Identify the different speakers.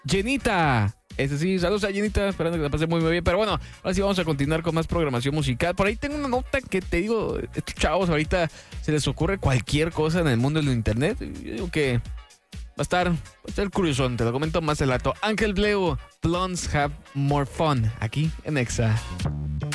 Speaker 1: Llenita. Ese sí, saludos a Llenita, esperando que la pase muy bien. Pero bueno, ahora sí vamos a continuar con más programación musical. Por ahí tengo una nota que te digo, estos chavos ahorita se les ocurre cualquier cosa en el mundo de lo internet. Yo digo que va a estar curiosón, te lo comento más el rato. Ángel Bleu, Blondes Have More Fun, aquí en Exa.